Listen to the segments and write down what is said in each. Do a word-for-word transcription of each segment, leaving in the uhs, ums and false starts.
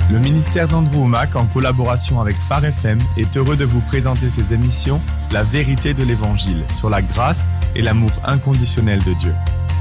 Le ministère d'Andrew Wommack, en collaboration avec Phare F M, est heureux de vous présenter ses émissions « La vérité de l'Évangile » sur la grâce et l'amour inconditionnel de Dieu.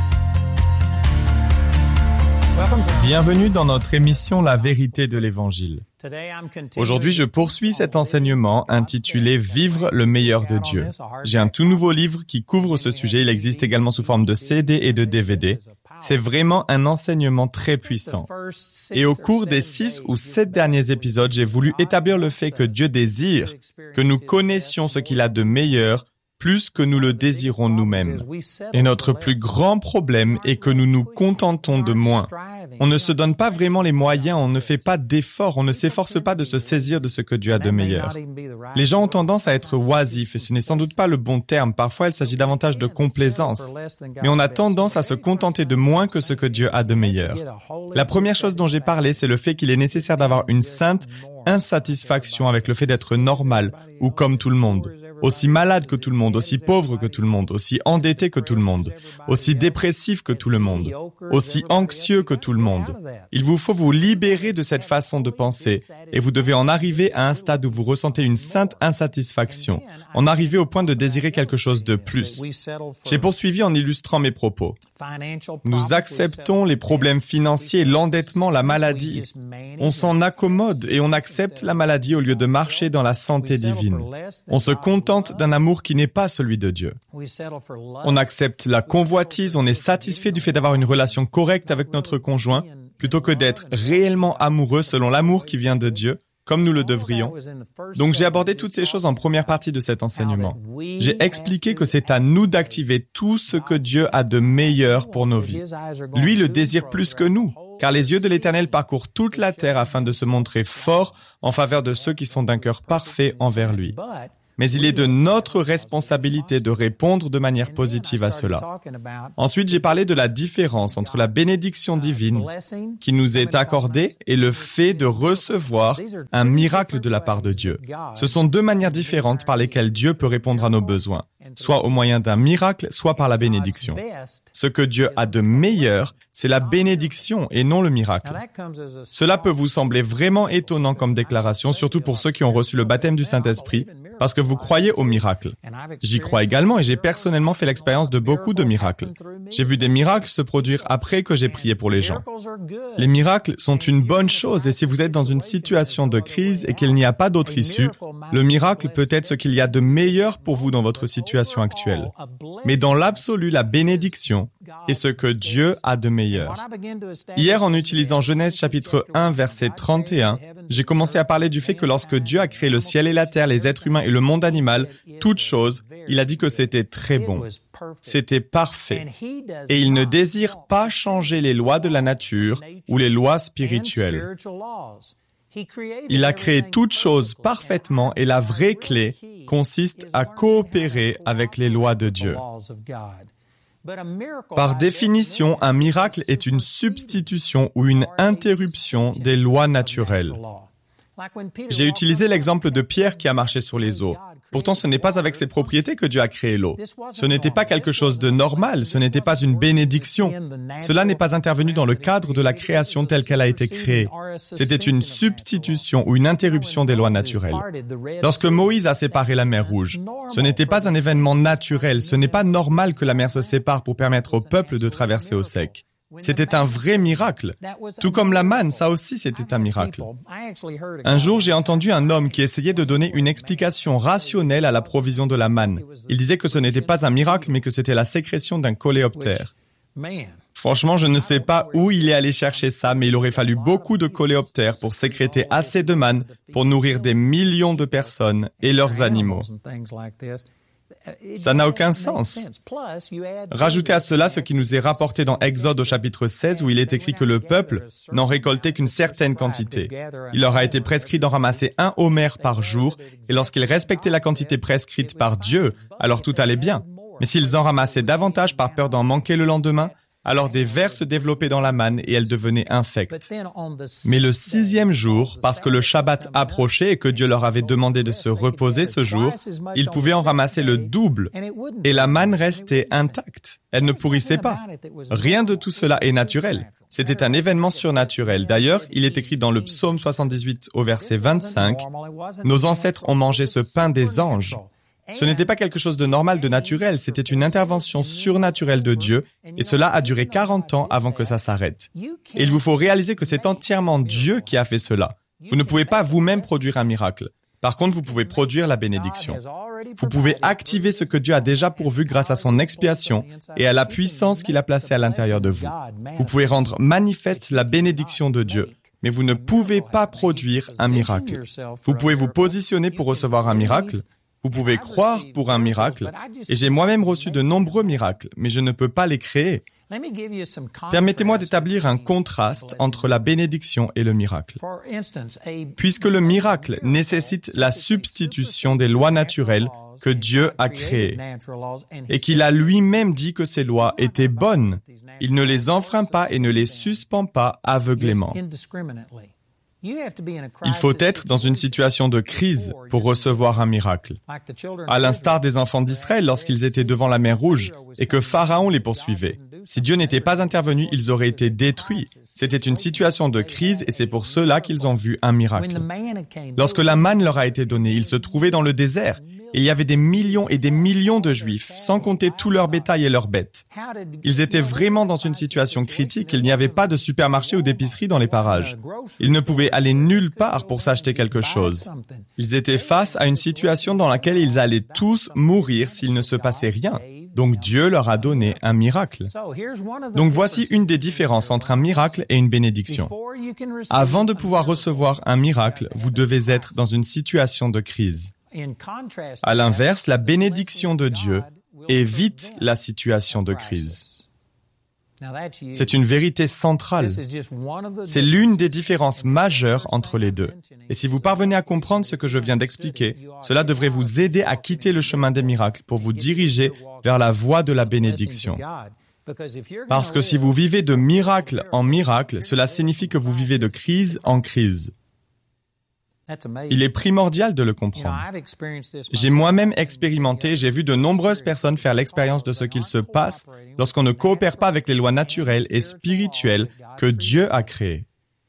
Bienvenue dans notre émission « La vérité de l'Évangile ». Aujourd'hui, je poursuis cet enseignement intitulé « Vivre le meilleur de Dieu ». J'ai un tout nouveau livre qui couvre ce sujet. Il existe également sous forme de C D et de D V D. C'est vraiment un enseignement très puissant. Et au cours des six ou sept derniers épisodes, j'ai voulu établir le fait que Dieu désire que nous connaissions ce qu'il a de meilleur plus que nous le désirons nous-mêmes. Et notre plus grand problème est que nous nous contentons de moins. On ne se donne pas vraiment les moyens, on ne fait pas d'efforts, on ne s'efforce pas de se saisir de ce que Dieu a de meilleur. Les gens ont tendance à être oisifs, et ce n'est sans doute pas le bon terme. Parfois, il s'agit davantage de complaisance. Mais on a tendance à se contenter de moins que ce que Dieu a de meilleur. La première chose dont j'ai parlé, c'est le fait qu'il est nécessaire d'avoir une sainte insatisfaction avec le fait d'être normal ou comme tout le monde. Aussi malade que tout le monde, aussi pauvre que tout le monde, aussi endetté que tout le monde, aussi dépressif que tout le monde, aussi anxieux que tout le monde. Il vous faut vous libérer de cette façon de penser et vous devez en arriver à un stade où vous ressentez une sainte insatisfaction, en arriver au point de désirer quelque chose de plus. J'ai poursuivi en illustrant mes propos. Nous acceptons les problèmes financiers, l'endettement, la maladie. On s'en accommode et on accepte la maladie au lieu de marcher dans la santé divine. On se contente d'un amour qui n'est pas celui de Dieu. On accepte la convoitise, on est satisfait du fait d'avoir une relation correcte avec notre conjoint, plutôt que d'être réellement amoureux selon l'amour qui vient de Dieu, comme nous le devrions. Donc j'ai abordé toutes ces choses en première partie de cet enseignement. J'ai expliqué que c'est à nous d'activer tout ce que Dieu a de meilleur pour nos vies. Lui le désire plus que nous, car les yeux de l'Éternel parcourent toute la terre afin de se montrer fort en faveur de ceux qui sont d'un cœur parfait envers lui. Mais il est de notre responsabilité de répondre de manière positive à cela. Ensuite, j'ai parlé de la différence entre la bénédiction divine qui nous est accordée et le fait de recevoir un miracle de la part de Dieu. Ce sont deux manières différentes par lesquelles Dieu peut répondre à nos besoins, soit au moyen d'un miracle, soit par la bénédiction. Ce que Dieu a de meilleur, c'est la bénédiction et non le miracle. Cela peut vous sembler vraiment étonnant comme déclaration, surtout pour ceux qui ont reçu le baptême du Saint-Esprit, parce que vous croyez au miracle. J'y crois également et j'ai personnellement fait l'expérience de beaucoup de miracles. J'ai vu des miracles se produire après que j'ai prié pour les gens. Les miracles sont une bonne chose et si vous êtes dans une situation de crise et qu'il n'y a pas d'autre issue, le miracle peut être ce qu'il y a de meilleur pour vous dans votre situation actuelle. Mais dans l'absolu, la bénédiction est ce que Dieu a de meilleur. Hier, en utilisant Genèse chapitre un, verset trente et un, j'ai commencé à parler du fait que lorsque Dieu a créé le ciel et la terre, les êtres humains et le monde animal, toutes choses, il a dit que c'était très bon. C'était parfait. Et il ne désire pas changer les lois de la nature ou les lois spirituelles. Il a créé toutes choses parfaitement et la vraie clé consiste à coopérer avec les lois de Dieu. Par définition, un miracle est une substitution ou une interruption des lois naturelles. J'ai utilisé l'exemple de Pierre qui a marché sur les eaux. Pourtant, ce n'est pas avec ses propriétés que Dieu a créé l'eau. Ce n'était pas quelque chose de normal, ce n'était pas une bénédiction. Cela n'est pas intervenu dans le cadre de la création telle qu'elle a été créée. C'était une substitution ou une interruption des lois naturelles. Lorsque Moïse a séparé la mer Rouge, ce n'était pas un événement naturel, ce n'est pas normal que la mer se sépare pour permettre au peuple de traverser au sec. C'était un vrai miracle. Tout comme la manne, ça aussi c'était un miracle. Un jour, j'ai entendu un homme qui essayait de donner une explication rationnelle à la provision de la manne. Il disait que ce n'était pas un miracle, mais que c'était la sécrétion d'un coléoptère. Franchement, je ne sais pas où il est allé chercher ça, mais il aurait fallu beaucoup de coléoptères pour sécréter assez de manne pour nourrir des millions de personnes et leurs animaux. Ça n'a aucun sens. Rajoutez à cela ce qui nous est rapporté dans Exode au chapitre seize où il est écrit que le peuple n'en récoltait qu'une certaine quantité. Il leur a été prescrit d'en ramasser un homère par jour et lorsqu'ils respectaient la quantité prescrite par Dieu, alors tout allait bien. Mais s'ils en ramassaient davantage par peur d'en manquer le lendemain, Alors des vers se développaient dans la manne et elle devenait infecte. Mais le sixième jour, parce que le Shabbat approchait et que Dieu leur avait demandé de se reposer ce jour, ils pouvaient en ramasser le double et la manne restait intacte. Elle ne pourrissait pas. Rien de tout cela est naturel. C'était un événement surnaturel. D'ailleurs, il est écrit dans le psaume soixante-dix-huit au verset vingt-cinq, « Nos ancêtres ont mangé ce pain des anges ». Ce n'était pas quelque chose de normal, de naturel, c'était une intervention surnaturelle de Dieu et cela a duré quarante ans avant que ça s'arrête. Et il vous faut réaliser que c'est entièrement Dieu qui a fait cela. Vous ne pouvez pas vous-même produire un miracle. Par contre, vous pouvez produire la bénédiction. Vous pouvez activer ce que Dieu a déjà pourvu grâce à son expiation et à la puissance qu'il a placée à l'intérieur de vous. Vous pouvez rendre manifeste la bénédiction de Dieu, mais vous ne pouvez pas produire un miracle. Vous pouvez vous positionner pour recevoir un miracle, vous pouvez croire pour un miracle, et j'ai moi-même reçu de nombreux miracles, mais je ne peux pas les créer. Permettez-moi d'établir un contraste entre la bénédiction et le miracle. Puisque le miracle nécessite la substitution des lois naturelles que Dieu a créées et qu'il a lui-même dit que ces lois étaient bonnes, il ne les enfreint pas et ne les suspend pas aveuglément. Il faut être dans une situation de crise pour recevoir un miracle. À l'instar des enfants d'Israël lorsqu'ils étaient devant la mer Rouge et que Pharaon les poursuivait. Si Dieu n'était pas intervenu, ils auraient été détruits. C'était une situation de crise et c'est pour cela qu'ils ont vu un miracle. Lorsque la manne leur a été donnée, ils se trouvaient dans le désert. Il y avait des millions et des millions de Juifs, sans compter tout leur bétail et leurs bêtes. Ils étaient vraiment dans une situation critique. Il n'y avait pas de supermarché ou d'épicerie dans les parages. Ils ne pouvaient aller nulle part pour s'acheter quelque chose. Ils étaient face à une situation dans laquelle ils allaient tous mourir s'il ne se passait rien. Donc Dieu leur a donné un miracle. Donc voici une des différences entre un miracle et une bénédiction. Avant de pouvoir recevoir un miracle, vous devez être dans une situation de crise. À l'inverse, la bénédiction de Dieu évite la situation de crise. C'est une vérité centrale. C'est l'une des différences majeures entre les deux. Et si vous parvenez à comprendre ce que je viens d'expliquer, cela devrait vous aider à quitter le chemin des miracles pour vous diriger vers la voie de la bénédiction. Parce que si vous vivez de miracle en miracle, cela signifie que vous vivez de crise en crise. Il est primordial de le comprendre. J'ai moi-même expérimenté, j'ai vu de nombreuses personnes faire l'expérience de ce qu'il se passe lorsqu'on ne coopère pas avec les lois naturelles et spirituelles que Dieu a créées.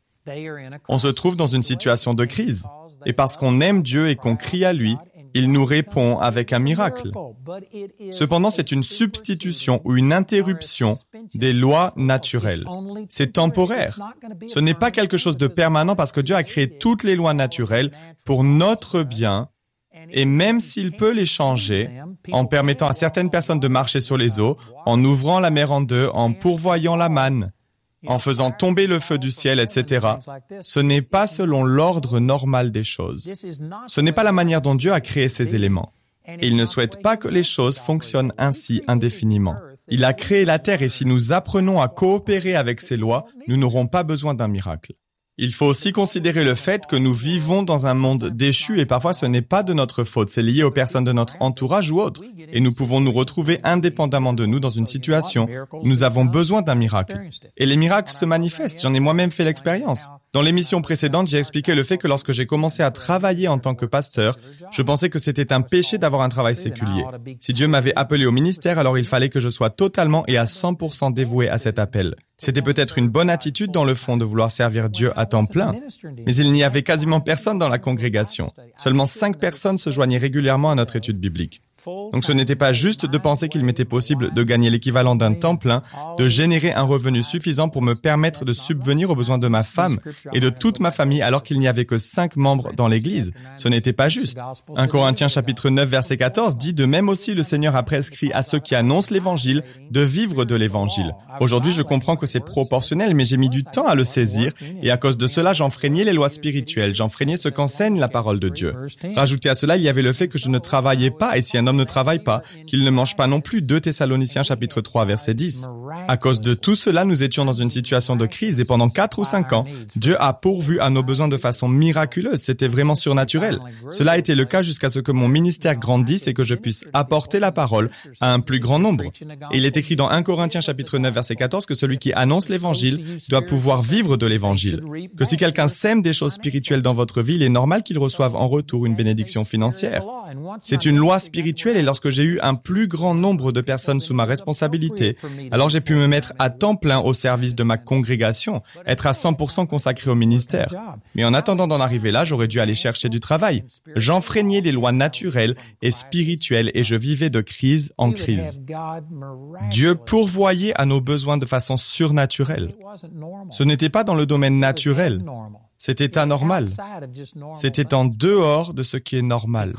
On se trouve dans une situation de crise, et parce qu'on aime Dieu et qu'on crie à lui, il nous répond avec un miracle. Cependant, c'est une substitution ou une interruption des lois naturelles. C'est temporaire. Ce n'est pas quelque chose de permanent parce que Dieu a créé toutes les lois naturelles pour notre bien et même s'il peut les changer en permettant à certaines personnes de marcher sur les eaux, en ouvrant la mer en deux, en pourvoyant la manne, en faisant tomber le feu du ciel, et cetera, ce n'est pas selon l'ordre normal des choses. Ce n'est pas la manière dont Dieu a créé ces éléments. Et il ne souhaite pas que les choses fonctionnent ainsi indéfiniment. Il a créé la terre et si nous apprenons à coopérer avec ses lois, nous n'aurons pas besoin d'un miracle. Il faut aussi considérer le fait que nous vivons dans un monde déchu et parfois ce n'est pas de notre faute, c'est lié aux personnes de notre entourage ou autres. Et nous pouvons nous retrouver indépendamment de nous dans une situation où nous avons besoin d'un miracle. Et les miracles se manifestent, j'en ai moi-même fait l'expérience. Dans l'émission précédente, j'ai expliqué le fait que lorsque j'ai commencé à travailler en tant que pasteur, je pensais que c'était un péché d'avoir un travail séculier. Si Dieu m'avait appelé au ministère, alors il fallait que je sois totalement et à cent pour cent dévoué à cet appel. C'était peut-être une bonne attitude dans le fond de vouloir servir Dieu à temps plein, mais il n'y avait quasiment personne dans la congrégation. Seulement cinq personnes se joignaient régulièrement à notre étude biblique. Donc ce n'était pas juste de penser qu'il m'était possible de gagner l'équivalent d'un temps plein, de générer un revenu suffisant pour me permettre de subvenir aux besoins de ma femme et de toute ma famille alors qu'il n'y avait que cinq membres dans l'Église. Ce n'était pas juste. un Corinthiens chapitre neuf verset quatorze dit « De même aussi le Seigneur a prescrit à ceux qui annoncent l'Évangile de vivre de l'Évangile. » Aujourd'hui, je comprends que c'est proportionnel, mais j'ai mis du temps à le saisir et à cause de cela, j'enfreignais les lois spirituelles, j'enfreignais ce qu'enseigne la parole de Dieu. Rajouté à cela, il y avait le fait que je ne travaillais pas et si un homme ne travaille pas, qu'il ne mange pas non plus. deux Thessaloniciens chapitre trois verset dix. À cause de tout cela, nous étions dans une situation de crise et pendant quatre ou cinq ans, Dieu a pourvu à nos besoins de façon miraculeuse. C'était vraiment surnaturel. Cela a été le cas jusqu'à ce que mon ministère grandisse et que je puisse apporter la parole à un plus grand nombre. Et il est écrit dans un Corinthiens chapitre neuf verset quatorze que celui qui annonce l'évangile doit pouvoir vivre de l'évangile. Que si quelqu'un sème des choses spirituelles dans votre vie, il est normal qu'il reçoive en retour une bénédiction financière. C'est une loi spirituelle et lorsque j'ai eu un plus grand nombre de personnes sous ma responsabilité, alors j'ai pu me mettre à temps plein au service de ma congrégation, être à cent pour cent consacré au ministère. Mais en attendant d'en arriver là, j'aurais dû aller chercher du travail. J'enfreignais des lois naturelles et spirituelles et je vivais de crise en crise. Dieu pourvoyait à nos besoins de façon surnaturelle. Ce n'était pas dans le domaine naturel. C'était anormal. C'était en dehors de ce qui est normal.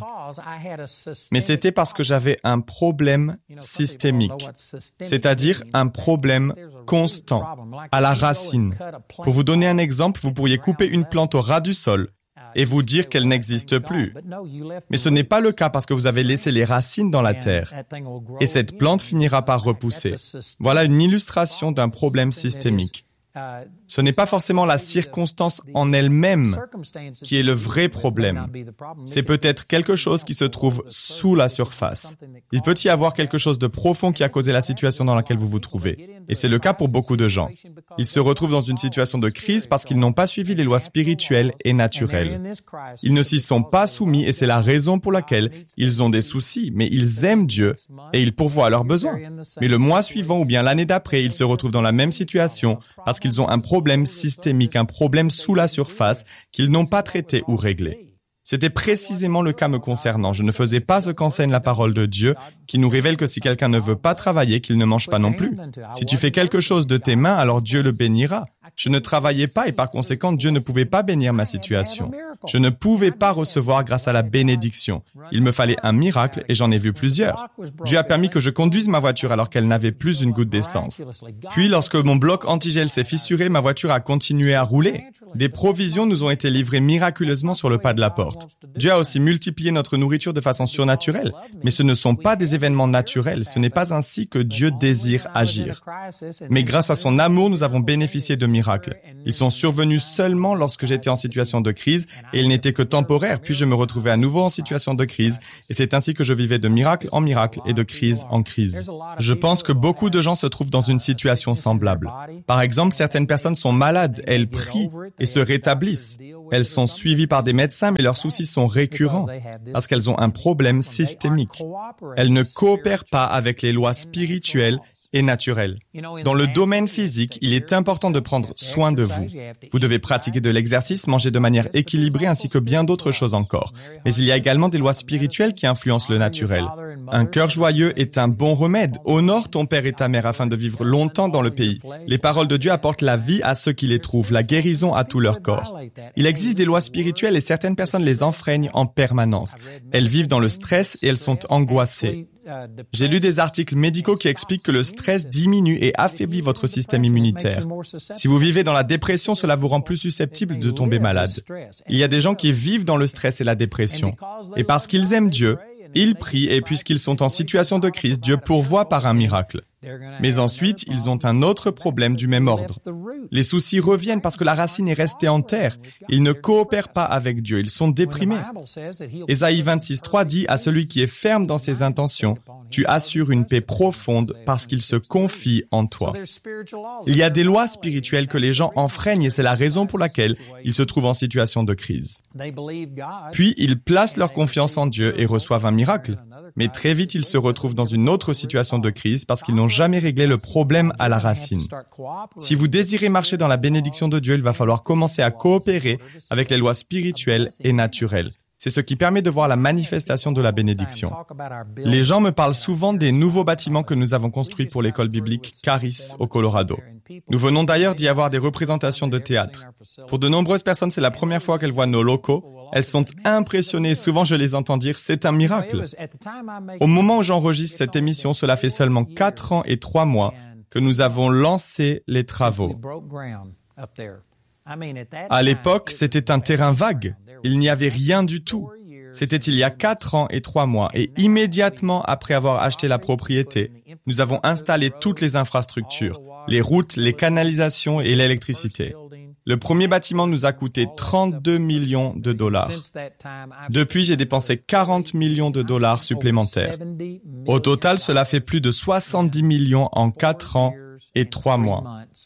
Mais c'était parce que j'avais un problème systémique, c'est-à-dire un problème constant, à la racine. Pour vous donner un exemple, vous pourriez couper une plante au ras du sol et vous dire qu'elle n'existe plus. Mais ce n'est pas le cas parce que vous avez laissé les racines dans la terre. Et cette plante finira par repousser. Voilà une illustration d'un problème systémique. Ce n'est pas forcément la circonstance en elle-même qui est le vrai problème. C'est peut-être quelque chose qui se trouve sous la surface. Il peut y avoir quelque chose de profond qui a causé la situation dans laquelle vous vous trouvez. Et c'est le cas pour beaucoup de gens. Ils se retrouvent dans une situation de crise parce qu'ils n'ont pas suivi les lois spirituelles et naturelles. Ils ne s'y sont pas soumis et c'est la raison pour laquelle ils ont des soucis. Mais ils aiment Dieu et ils pourvoient à leurs besoins. Mais le mois suivant ou bien l'année d'après, ils se retrouvent dans la même situation parce qu'ils ont un problème systémique, un problème sous la surface qu'ils n'ont pas traité ou réglé. C'était précisément le cas me concernant. Je ne faisais pas ce qu'enseigne la parole de Dieu, qui nous révèle que si quelqu'un ne veut pas travailler, qu'il ne mange pas non plus. Si tu fais quelque chose de tes mains, alors Dieu le bénira. Je ne travaillais pas et par conséquent, Dieu ne pouvait pas bénir ma situation. Je ne pouvais pas recevoir grâce à la bénédiction. Il me fallait un miracle et j'en ai vu plusieurs. Dieu a permis que je conduise ma voiture alors qu'elle n'avait plus une goutte d'essence. Puis, lorsque mon bloc antigel s'est fissuré, ma voiture a continué à rouler. Des provisions nous ont été livrées miraculeusement sur le pas de la porte. Dieu a aussi multiplié notre nourriture de façon surnaturelle. Mais ce ne sont pas des événements naturels. Ce n'est pas ainsi que Dieu désire agir. Mais grâce à son amour, nous avons bénéficié de miracles. Ils sont survenus seulement lorsque j'étais en situation de crise et ils n'étaient que temporaires. Puis je me retrouvais à nouveau en situation de crise et c'est ainsi que je vivais de miracle en miracle et de crise en crise. Je pense que beaucoup de gens se trouvent dans une situation semblable. Par exemple, certaines personnes sont malades, elles prient et se rétablissent. Elles sont suivies par des médecins, mais leurs soucis sont récurrents parce qu'elles ont un problème systémique. Elles ne coopèrent pas avec les lois spirituelles et naturelles. Dans le domaine physique, il est important de prendre soin de vous. Vous devez pratiquer de l'exercice, manger de manière équilibrée ainsi que bien d'autres choses encore. Mais il y a également des lois spirituelles qui influencent le naturel. Un cœur joyeux est un bon remède. Honore ton père et ta mère afin de vivre longtemps dans le pays. Les paroles de Dieu apportent la vie à ceux qui les trouvent, la guérison à tout leur corps. Il existe des lois spirituelles et certaines personnes les enfreignent en permanence. Elles vivent dans le stress et elles sont angoissées. J'ai lu des articles médicaux qui expliquent que le stress diminue et affaiblit votre système immunitaire. Si vous vivez dans la dépression, cela vous rend plus susceptible de tomber malade. Il y a des gens qui vivent dans le stress et la dépression. Et parce qu'ils aiment Dieu, ils prient et puisqu'ils sont en situation de crise, Dieu pourvoit par un miracle. Mais ensuite, ils ont un autre problème du même ordre. Les soucis reviennent parce que la racine est restée en terre. Ils ne coopèrent pas avec Dieu, ils sont déprimés. Ésaïe vingt-six trois dit « À celui qui est ferme dans ses intentions, tu assures une paix profonde parce qu'il se confie en toi. » Il y a des lois spirituelles que les gens enfreignent et c'est la raison pour laquelle ils se trouvent en situation de crise. Puis, ils placent leur confiance en Dieu et reçoivent un miracle. Mais très vite, ils se retrouvent dans une autre situation de crise parce qu'ils n'ont jamais réglé le problème à la racine. Si vous désirez marcher dans la bénédiction de Dieu, il va falloir commencer à coopérer avec les lois spirituelles et naturelles. C'est ce qui permet de voir la manifestation de la bénédiction. Les gens me parlent souvent des nouveaux bâtiments que nous avons construits pour l'école biblique Charis au Colorado. Nous venons d'ailleurs d'y avoir des représentations de théâtre. Pour de nombreuses personnes, c'est la première fois qu'elles voient nos locaux. Elles sont impressionnées. Souvent, je les entends dire « c'est un miracle ». Au moment où j'enregistre cette émission, cela fait seulement quatre ans et trois mois que nous avons lancé les travaux. À l'époque, c'était un terrain vague. Il n'y avait rien du tout. C'était il y a quatre ans et trois mois, et immédiatement après avoir acheté la propriété, nous avons installé toutes les infrastructures, les routes, les canalisations et l'électricité. Le premier bâtiment nous a coûté trente-deux millions de dollars. Depuis, j'ai dépensé quarante millions de dollars supplémentaires. Au total, cela fait plus de soixante-dix millions en quatre ans et trois mois.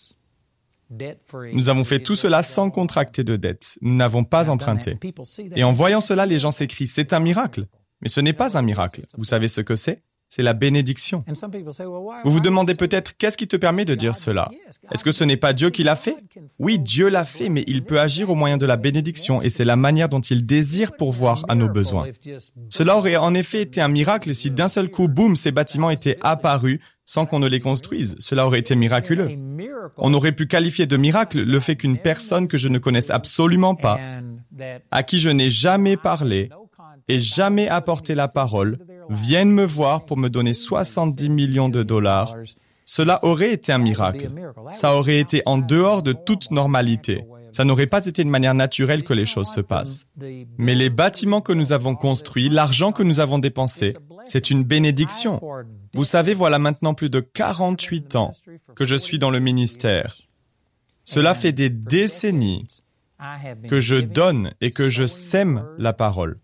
Nous avons fait tout cela sans contracter de dette. Nous n'avons pas emprunté. Et en voyant cela, les gens s'écrient « C'est un miracle ». Mais ce n'est pas un miracle. Vous savez ce que c'est ? C'est la bénédiction. Vous vous demandez peut-être, qu'est-ce qui te permet de dire cela? Est-ce que ce n'est pas Dieu qui l'a fait? Oui, Dieu l'a fait, mais il peut agir au moyen de la bénédiction et c'est la manière dont il désire pourvoir à nos besoins. Cela aurait en effet été un miracle si d'un seul coup, boum, ces bâtiments étaient apparus sans qu'on ne les construise. Cela aurait été miraculeux. On aurait pu qualifier de miracle le fait qu'une personne que je ne connaisse absolument pas, à qui je n'ai jamais parlé et jamais apporté la parole, viennent me voir pour me donner soixante-dix millions de dollars. Cela aurait été un miracle. Ça aurait été en dehors de toute normalité. Ça n'aurait pas été de manière naturelle que les choses se passent. Mais les bâtiments que nous avons construits, l'argent que nous avons dépensé, c'est une bénédiction. Vous savez, voilà maintenant plus de quarante-huit ans que je suis dans le ministère. Cela fait des décennies que je donne et que je sème la parole.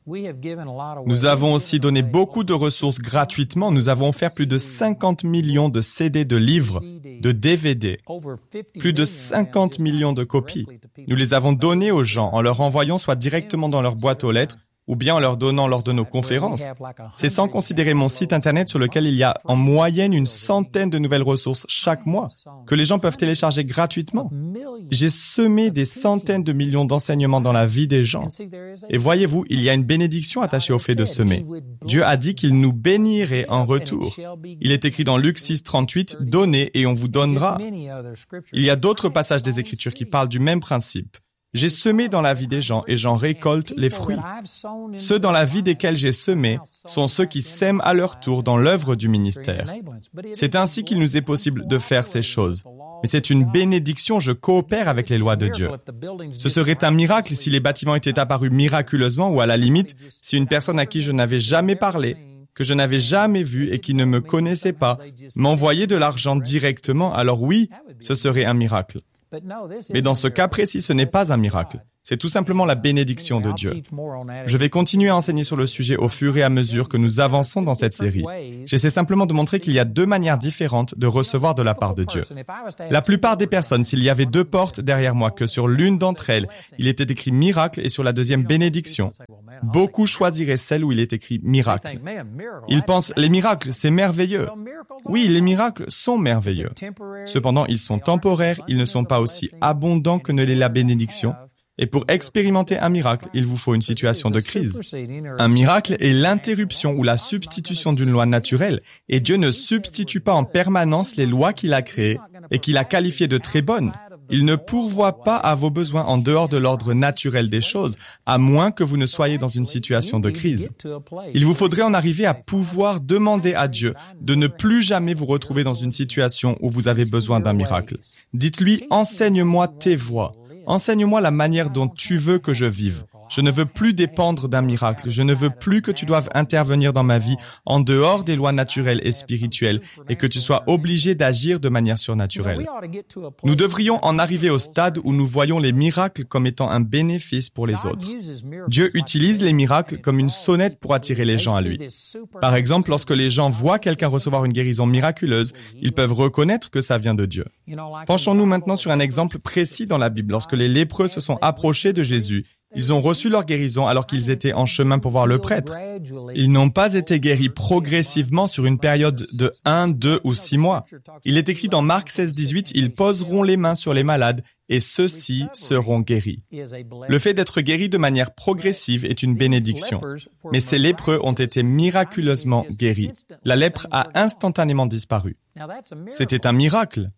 Nous avons aussi donné beaucoup de ressources gratuitement. Nous avons offert plus de cinquante millions de C D, de livres, de D V D, plus de cinquante millions de copies. Nous les avons donnés aux gens en leur envoyant soit directement dans leur boîte aux lettres ou bien en leur donnant lors de nos conférences. C'est sans considérer mon site internet sur lequel il y a en moyenne une centaine de nouvelles ressources chaque mois que les gens peuvent télécharger gratuitement. J'ai semé des centaines de millions d'enseignements dans la vie des gens. Et voyez-vous, il y a une bénédiction attachée au fait de semer. Dieu a dit qu'il nous bénirait en retour. Il est écrit dans Luc six, trente-huit, « Donnez et on vous donnera ». Il y a d'autres passages des Écritures qui parlent du même principe. J'ai semé dans la vie des gens et j'en récolte les fruits. Ceux dans la vie desquels j'ai semé sont ceux qui sèment à leur tour dans l'œuvre du ministère. C'est ainsi qu'il nous est possible de faire ces choses. Mais c'est une bénédiction, je coopère avec les lois de Dieu. Ce serait un miracle si les bâtiments étaient apparus miraculeusement ou à la limite, si une personne à qui je n'avais jamais parlé, que je n'avais jamais vu et qui ne me connaissait pas, m'envoyait de l'argent directement, alors oui, ce serait un miracle. Mais dans ce cas précis, ce n'est pas un miracle. C'est tout simplement la bénédiction de Dieu. Je vais continuer à enseigner sur le sujet au fur et à mesure que nous avançons dans cette série. J'essaie simplement de montrer qu'il y a deux manières différentes de recevoir de la part de Dieu. La plupart des personnes, s'il y avait deux portes derrière moi, que sur l'une d'entre elles, il était écrit miracle et sur la deuxième bénédiction, beaucoup choisiraient celle où il est écrit miracle. Ils pensent, les miracles, c'est merveilleux. Oui, les miracles sont merveilleux. Cependant, ils sont temporaires, ils ne sont pas aussi abondants que ne l'est la bénédiction. Et pour expérimenter un miracle, il vous faut une situation de crise. Un miracle est l'interruption ou la substitution d'une loi naturelle, et Dieu ne substitue pas en permanence les lois qu'il a créées et qu'il a qualifiées de très bonnes. Il ne pourvoit pas à vos besoins en dehors de l'ordre naturel des choses, à moins que vous ne soyez dans une situation de crise. Il vous faudrait en arriver à pouvoir demander à Dieu de ne plus jamais vous retrouver dans une situation où vous avez besoin d'un miracle. Dites-lui, enseigne-moi tes voies. Enseigne-moi la manière dont tu veux que je vive. Je ne veux plus dépendre d'un miracle. Je ne veux plus que tu doives intervenir dans ma vie en dehors des lois naturelles et spirituelles et que tu sois obligé d'agir de manière surnaturelle. Nous devrions en arriver au stade où nous voyons les miracles comme étant un bénéfice pour les autres. Dieu utilise les miracles comme une sonnette pour attirer les gens à lui. Par exemple, lorsque les gens voient quelqu'un recevoir une guérison miraculeuse, ils peuvent reconnaître que ça vient de Dieu. Penchons-nous maintenant sur un exemple précis dans la Bible. Lorsque les lépreux se sont approchés de Jésus, ils ont reçu leur guérison alors qu'ils étaient en chemin pour voir le prêtre. Ils n'ont pas été guéris progressivement sur une période de un, deux ou six mois. Il est écrit dans Marc seize, dix-huit, « Ils poseront les mains sur les malades et ceux-ci seront guéris. » Le fait d'être guéri de manière progressive est une bénédiction. Mais ces lépreux ont été miraculeusement guéris. La lèpre a instantanément disparu. C'était un miracle.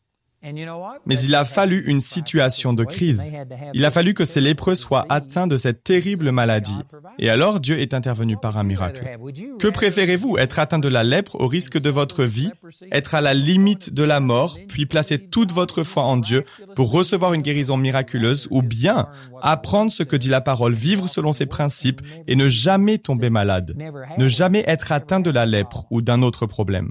Mais il a fallu une situation de crise. Il a fallu que ces lépreux soient atteints de cette terrible maladie. Et alors Dieu est intervenu par un miracle. Que préférez-vous, être atteint de la lèpre au risque de votre vie, être à la limite de la mort, puis placer toute votre foi en Dieu pour recevoir une guérison miraculeuse, ou bien apprendre ce que dit la parole, vivre selon ses principes et ne jamais tomber malade, ne jamais être atteint de la lèpre ou d'un autre problème?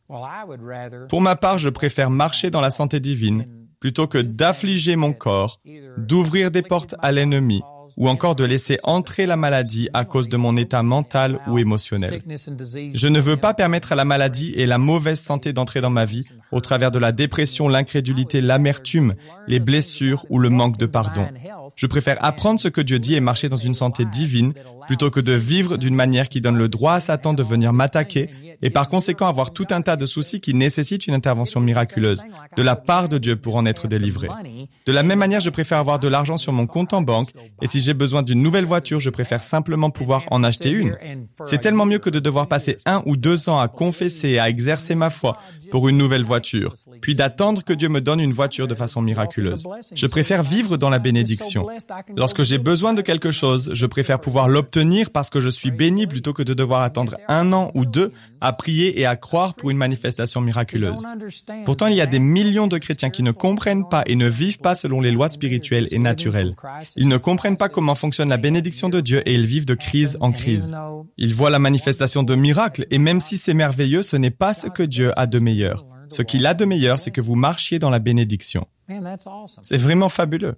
Pour ma part, je préfère marcher dans la santé divine plutôt que d'affliger mon corps, d'ouvrir des portes à l'ennemi ou encore de laisser entrer la maladie à cause de mon état mental ou émotionnel. Je ne veux pas permettre à la maladie et la mauvaise santé d'entrer dans ma vie au travers de la dépression, l'incrédulité, l'amertume, les blessures ou le manque de pardon. Je préfère apprendre ce que Dieu dit et marcher dans une santé divine plutôt que de vivre d'une manière qui donne le droit à Satan de venir m'attaquer et par conséquent avoir tout un tas de soucis qui nécessitent une intervention miraculeuse de la part de Dieu pour en être délivré. De la même manière, je préfère avoir de l'argent sur mon compte en banque et si j'ai besoin d'une nouvelle voiture, je préfère simplement pouvoir en acheter une. C'est tellement mieux que de devoir passer un ou deux ans à confesser et à exercer ma foi pour une nouvelle voiture, puis d'attendre que Dieu me donne une voiture de façon miraculeuse. Je préfère vivre dans la bénédiction. Lorsque j'ai besoin de quelque chose, je préfère pouvoir l'obtenir parce que je suis béni plutôt que de devoir attendre un an ou deux à prier et à croire pour une manifestation miraculeuse. Pourtant, il y a des millions de chrétiens qui ne comprennent pas et ne vivent pas selon les lois spirituelles et naturelles. Ils ne comprennent pas comment fonctionne la bénédiction de Dieu et ils vivent de crise en crise. Ils voient la manifestation de miracles et même si c'est merveilleux, ce n'est pas ce que Dieu a de meilleur. Ce qu'il a de meilleur, c'est que vous marchiez dans la bénédiction. C'est vraiment fabuleux.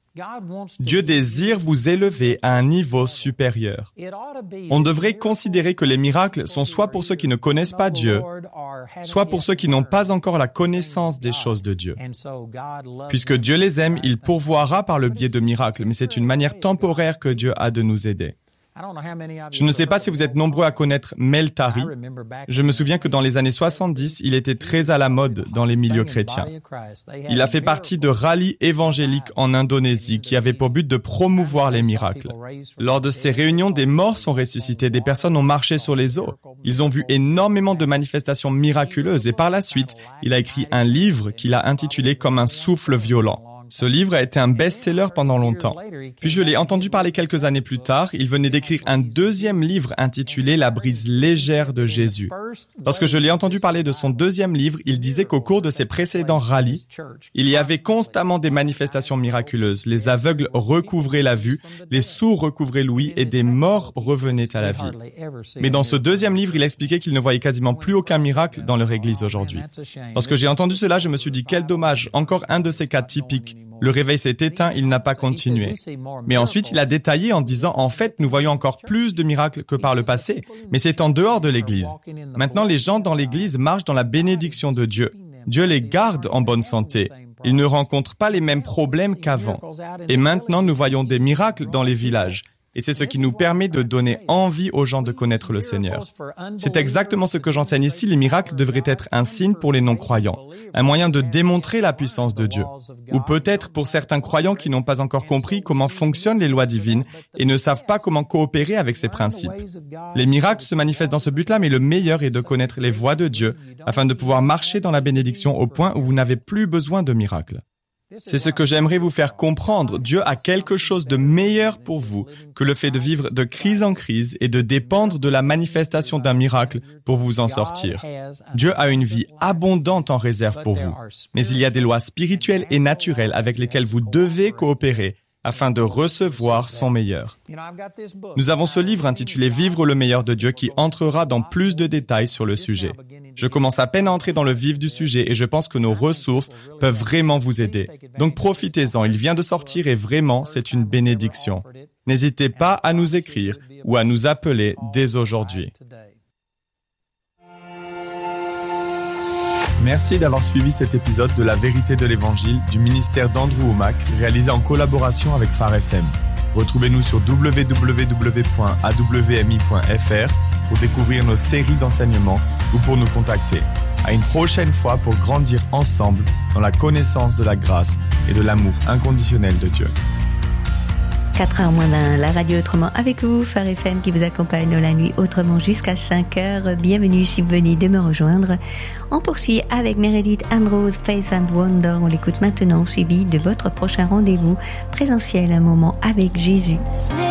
Dieu désire vous élever à un niveau supérieur. On devrait considérer que les miracles sont soit pour ceux qui ne connaissent pas Dieu, soit pour ceux qui n'ont pas encore la connaissance des choses de Dieu. Puisque Dieu les aime, il pourvoira par le biais de miracles, mais c'est une manière temporaire que Dieu a de nous aider. Je ne sais pas si vous êtes nombreux à connaître Mel Tari. Je me souviens que dans les années soixante-dix, il était très à la mode dans les milieux chrétiens. Il a fait partie de rallyes évangéliques en Indonésie qui avaient pour but de promouvoir les miracles. Lors de ces réunions, des morts sont ressuscités, des personnes ont marché sur les eaux. Ils ont vu énormément de manifestations miraculeuses et par la suite, il a écrit un livre qu'il a intitulé Comme un souffle violent. Ce livre a été un best-seller pendant longtemps. Puis je l'ai entendu parler quelques années plus tard. Il venait d'écrire un deuxième livre intitulé La brise légère de Jésus. Lorsque je l'ai entendu parler de son deuxième livre, il disait qu'au cours de ses précédents rallyes, il y avait constamment des manifestations miraculeuses. Les aveugles recouvraient la vue, les sourds recouvraient l'ouïe et des morts revenaient à la vie. Mais dans ce deuxième livre, il expliquait qu'il ne voyait quasiment plus aucun miracle dans leur église aujourd'hui. Lorsque j'ai entendu cela, je me suis dit quel dommage, encore un de ces cas typiques. Le réveil s'est éteint, il n'a pas continué. Mais ensuite, il a détaillé en disant, en fait, nous voyons encore plus de miracles que par le passé, mais c'est en dehors de l'Église. Maintenant, les gens dans l'Église marchent dans la bénédiction de Dieu. Dieu les garde en bonne santé. Ils ne rencontrent pas les mêmes problèmes qu'avant. Et maintenant, nous voyons des miracles dans les villages. Et c'est ce qui nous permet de donner envie aux gens de connaître le Seigneur. C'est exactement ce que j'enseigne ici. Les miracles devraient être un signe pour les non-croyants, un moyen de démontrer la puissance de Dieu. Ou peut-être pour certains croyants qui n'ont pas encore compris comment fonctionnent les lois divines et ne savent pas comment coopérer avec ces principes. Les miracles se manifestent dans ce but-là, mais le meilleur est de connaître les voies de Dieu afin de pouvoir marcher dans la bénédiction au point où vous n'avez plus besoin de miracles. C'est ce que j'aimerais vous faire comprendre. Dieu a quelque chose de meilleur pour vous que le fait de vivre de crise en crise et de dépendre de la manifestation d'un miracle pour vous en sortir. Dieu a une vie abondante en réserve pour vous. Mais il y a des lois spirituelles et naturelles avec lesquelles vous devez coopérer afin de recevoir son meilleur. Nous avons ce livre intitulé « Vivre le meilleur de Dieu » qui entrera dans plus de détails sur le sujet. Je commence à peine à entrer dans le vif du sujet et je pense que nos ressources peuvent vraiment vous aider. Donc profitez-en, il vient de sortir et vraiment, c'est une bénédiction. N'hésitez pas à nous écrire ou à nous appeler dès aujourd'hui. Merci d'avoir suivi cet épisode de La Vérité de l'Évangile du ministère d'Andrew Wommack, réalisé en collaboration avec Phare F M. Retrouvez-nous sur w w w point a w m i point f r pour découvrir nos séries d'enseignements ou pour nous contacter. À une prochaine fois pour grandir ensemble dans la connaissance de la grâce et de l'amour inconditionnel de Dieu. quatre heures moins d'un, la radio autrement avec vous, Phare F M qui vous accompagne dans la nuit autrement jusqu'à cinq heures. Bienvenue si vous venez de me rejoindre. On poursuit avec Meredith Andrews, Faith and Wonder. On l'écoute maintenant, suivi de votre prochain rendez-vous présentiel, un moment avec Jésus.